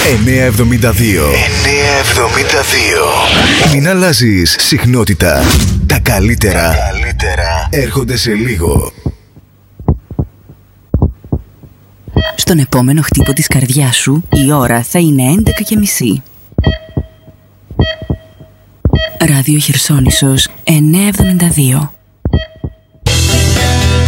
972. Μην αλλάζεις συχνότητα. Τα καλύτερα έρχονται σε λίγο. Στον επόμενο χτύπο της καρδιάς σου η ώρα θα είναι 11:30. Ράδιο Χερσόνησος 972.